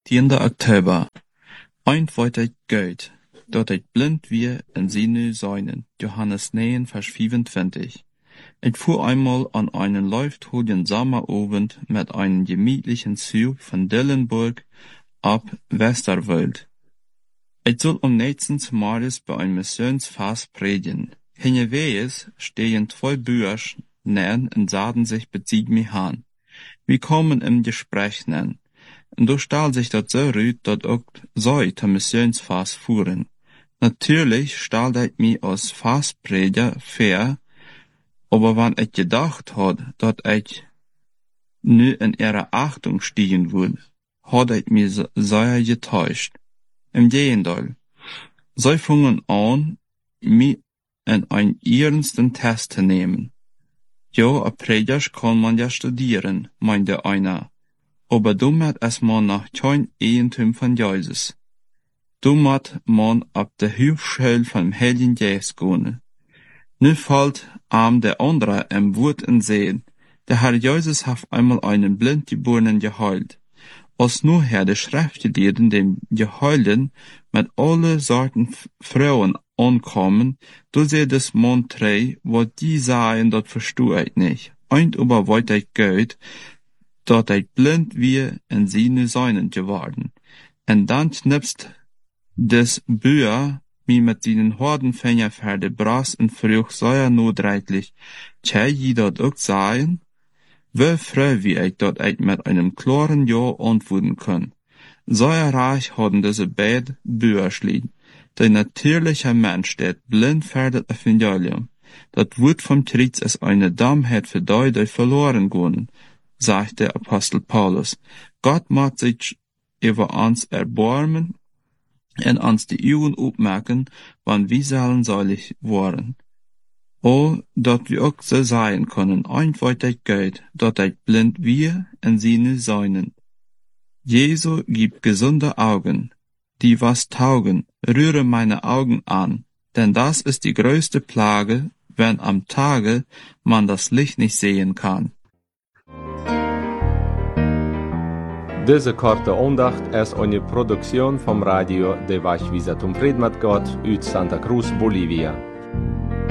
10. Oktober. Ein weiter Gott, dat ik blind wie en sie nu seinen. Johannes 9, Vers 25. Ich fuhr einmal an einen leuchthohen Sommerabend mit einem gemütlichen Zug von Dillenburg ab Westerwald. Ich soll am nächsten Morgens bei einem Missionsfest predigen. Hinterwegs stehen zwei Bürger nähen und sahen sich bezieht mich an. Wir kommen im Gespräch nähen. Und da stellt sich das so rüt, dat auch so zum Missionsfest fuhren. Natürlich stellt ich mich als Fastprediger vor, aber wenn ich gedacht hat, dat ich nu in ihre Achtung stiegen würde, hat ich mich sehr getäuscht. Im Gegenteil, sie fingen an, mich in einen ernsten Test zu nehmen. Ja, a Prediger kann man ja studieren, meinte einer. Aber du musst erstmal nach kein Eigentum von Jesus. Du musst man ab der Hüfschule vom Heiligen Geist gehen. Nu fällt der andere im Wort in Sehen. Der Herr Jesus hat einmal einen Blindgeborenen geheilt. Als nur Herr der Schriftgelehrten dem Geheilten mit alle Sorten Frauen ankommen, du seht es Montrey, was die sagen, das verstehe ich nicht. Und aber wollte ich Gott, dat ich blind wie en sie nu seinen geworden. En dann knipst des Bühr wie mit seinen Hordenfänger für de Brass und fruch sehr notreitlich. Tja, je dat auch sagen? Wie freu wie ich, dat ich mit einem klaren Ja antworten kann. Sehr reich haben diese beiden Bührschlied. Der natürliche Mensch, der blind für das Evangelium. Dat Wort vom Tritt ist eine Dummheit für die verloren gehen, sagt der Apostel Paulus. Gott mag sich über uns erbarmen und uns die Augen aufmachen, wann wir sollen seilig waren. O, dat wir auch so sein können, einfach Gott, dat ich blind wir in seine Seinen. Jesu gibt gesunde Augen, die was taugen, rühre meine Augen an, denn das ist die größte Plage, wenn am Tage man das Licht nicht sehen kann. Deze korte aandacht is een productie vom Radio de Wachwiza zum Fried mit Gott uit Santa Cruz, Bolivia.